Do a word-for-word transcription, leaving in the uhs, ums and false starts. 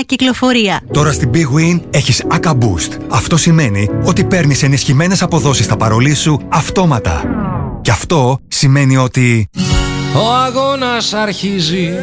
κυκλοφορία. Τώρα στην Big Win έχεις Aka Boost. Αυτό σημαίνει ότι παίρνεις ενισχυμένες αποδόσεις στα παρολί σου αυτόματα. Και αυτό σημαίνει ότι... ο αγώνας αρχίζει.